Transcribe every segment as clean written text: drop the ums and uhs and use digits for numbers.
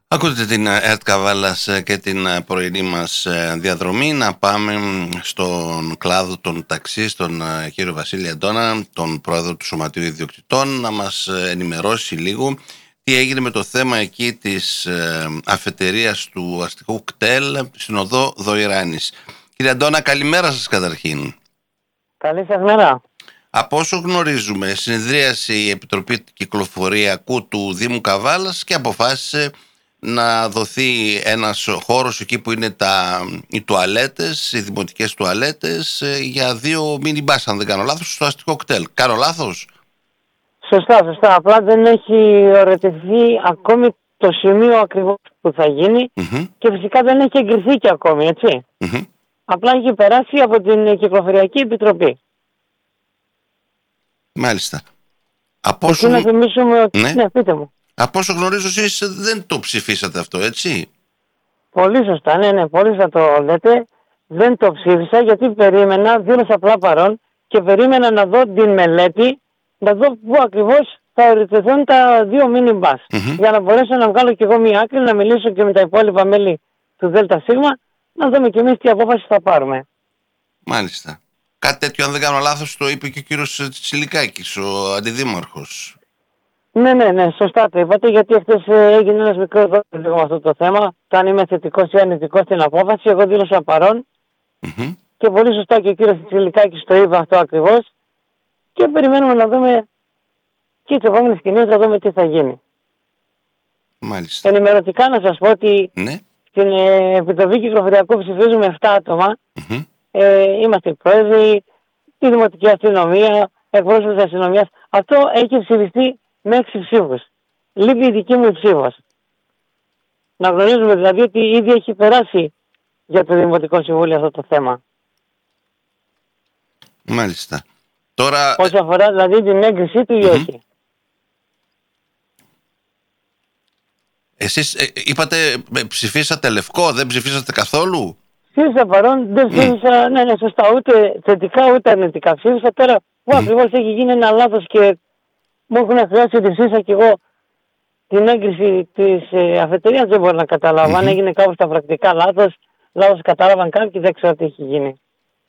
Ακούτε την ΕΡΤ Καβάλας και την πρωινή μας διαδρομή. Να πάμε στον κλάδο των ταξί, στον κύριο Βασίλη Αντώνα, τον πρόεδρο του Σωματείου Ιδιοκτητών, να μας ενημερώσει λίγο τι έγινε με το θέμα εκεί της αφετηρίας του αστικού κτέλ στην οδό Δοϊράνης. Κύριε Αντώνα, καλημέρα σας καταρχήν. Καλή σας μέρα. Από όσο γνωρίζουμε, συνεδρίασε η Επιτροπή Κυκλοφοριακού του Δήμου Καβάλας και αποφάσισε να δοθεί ένας χώρος εκεί που είναι οι τουαλέτες, οι δημοτικές τουαλέτες, για 2 μίνι-μπας, αν δεν κάνω λάθος, στο αστικό κτέλ. Κάνω λάθος? Σωστά. Απλά δεν έχει ορατευτεί ακόμη το σημείο ακριβώς που θα γίνει και φυσικά δεν έχει εγκριθεί και ακόμη, έτσι. Απλά έχει περάσει από την Κυκλοφοριακή Επιτροπή. Μάλιστα. Να θυμίσουμε ότι... Ναι, πείτε μου. Από όσο γνωρίζω, εσείς δεν το ψηφίσατε αυτό, έτσι? Πολύ σωστά, ναι, πολύ σωστά το λέτε. Δεν το ψήφισα γιατί δήλωσα απλά παρόν και περίμενα να δω την μελέτη, να δω πού ακριβώς θα οριστηθούν τα 2 μίνι-μπας. Για να μπορέσω να βγάλω κι εγώ μία άκρη, να μιλήσω και με τα υπόλοιπα μέλη του ΔΣ, να δούμε κι εμείς τι απόφαση θα πάρουμε. Μάλιστα. Κάτι τέτοιο, αν δεν κάνω λάθος, το είπε και ο κύριος Τσιλικάκης, ο αντιδήμαρχος. Ναι, σωστά το είπατε, γιατί χθες έγινε ένας μικρός δόκιμος με αυτό το θέμα. Το αν είμαι θετικός ή αρνητικός στην απόφαση, εγώ δήλωσα παρόν. Και πολύ σωστά και ο κύριος Τσιλικάκης το είπε αυτό ακριβώς. Και περιμένουμε να δούμε και τις επόμενες κινήσεις, να δούμε τι θα γίνει. Μάλιστα. Ενημερωτικά να σας πω ότι στην Επιτροπή Κυκλοφοριακού ψηφίζουμε 7 άτομα. Είμαστε οι πρόεδροι, η Δημοτική Αστυνομία, εκπρόσωποι της αστυνομίας. Αυτό έχει ψηφιστεί με 6 ψήφους. Λείπει η δική μου ψήφος. Να γνωρίζουμε δηλαδή ότι ήδη έχει περάσει για το Δημοτικό Συμβούλιο αυτό το θέμα. Μάλιστα. Τώρα... Όσον αφορά δηλαδή την έγκρισή του ή όχι. Εσείς είπατε ψηφίσατε λευκό, δεν ψηφίσατε καθόλου? Ψήφισα παρόν, δεν ψήφισα, ναι, σωστά, ούτε θετικά ούτε αρνητικά. Ψήφισα τώρα που ακριβώς έχει γίνει ένα λάθος και μου έχουν χρειάσει ότι ψήφισα κι εγώ την έγκριση της αφετηρίας, δεν μπορώ να καταλάβω. Αν έγινε κάπου στα πρακτικά λάθος κατάλαβαν κάποιοι, δεν ξέρω τι έχει γίνει.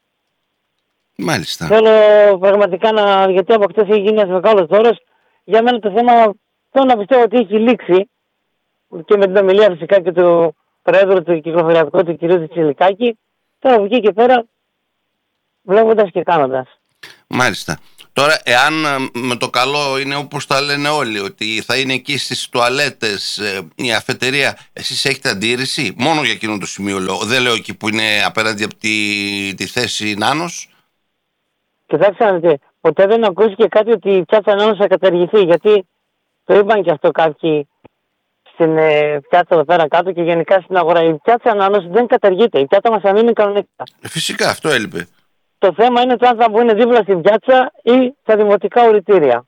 Μάλιστα. Θέλω πραγματικά γιατί από χτες έχει γίνει ένας μεγάλος δώρος. Για μένα το θέμα θέλω να πιστεύω ότι έχει λήξει και με την ομιλία φυσικά και του Προέδρου του Κυκλοφοριακού, του κ. Τσιλικάκη. Τώρα από εκεί και πέρα βλέποντας και κάνοντας. Μάλιστα. Τώρα, εάν με το καλό είναι όπως τα λένε όλοι, ότι θα είναι εκεί στις τουαλέτες η αφετηρία, εσείς έχετε αντίρρηση? Μόνο για εκείνο το σημείο λέω. Δεν λέω εκεί που είναι απέναντι από τη θέση Νάνος. Κοιτάξτε να δείτε, ποτέ δεν ακούστηκε κάτι ότι η πιάτσα Νάνος θα καταργηθεί, γιατί το είπαν και αυτό κάποιοι στην πιάτσα εδώ πέρα κάτω και γενικά στην αγορά. Η πιάτσα Νάνος δεν καταργείται, η πιάτσα μας θα μείνει κανονικά. Φυσικά, αυτό έλειπε. Το θέμα είναι το αν θα μπουν δίπλα στην πιάτσα ή στα δημοτικά οριτήρια.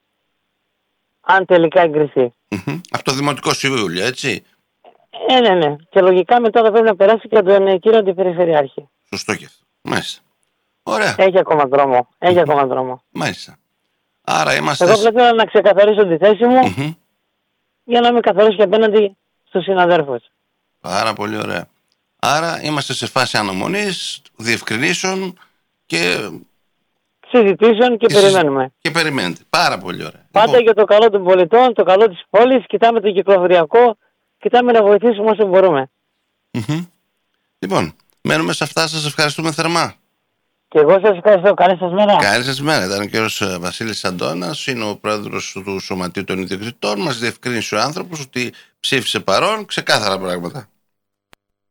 Αν τελικά εγκριθεί. Από το Δημοτικό Συμβούλιο, έτσι. Ναι. Και λογικά μετά θα πρέπει να περάσει και τον κύριο Αντιπεριφερειάρχη. Σωστό και αυτό. Μάλιστα. Ωραία. Έχει ακόμα δρόμο. Μάλιστα. Άρα είμαστε... Εγώ πρέπει να ξεκαθαρίσω τη θέση μου για να είμαι καθαρός και απέναντι στους συναδέρφους. Πάρα πολύ ωραία. Άρα είμαστε σε φάση αναμονής, διευκρινήσεων και συζητήσεων και περιμένουμε. Και περιμένετε. Πάρα πολύ ωραία. Πάντα για το καλό των πολιτών, το καλό της πόλης, κοιτάμε το κυκλοφοριακό, κοιτάμε να βοηθήσουμε όσο μπορούμε. Λοιπόν, μένουμε σε αυτά. Σας ευχαριστούμε θερμά. Και εγώ σας ευχαριστώ. Καλή σας μέρα. Καλή σας μέρα. Ήταν ο κύριος Βασίλης Αντώνας, είναι ο πρόεδρος του Σωματείου των Ιδιοκτητών. Μας διευκρίνησε ο άνθρωπος ότι ψήφισε παρόν, ξεκάθαρα πράγματα.